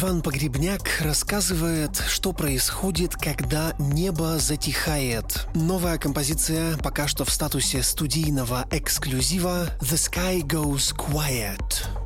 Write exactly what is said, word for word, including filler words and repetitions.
Иван Погребняк рассказывает, что происходит, когда небо затихает. Новая композиция пока что в статусе студийного эксклюзива «The Sky Goes Quiet».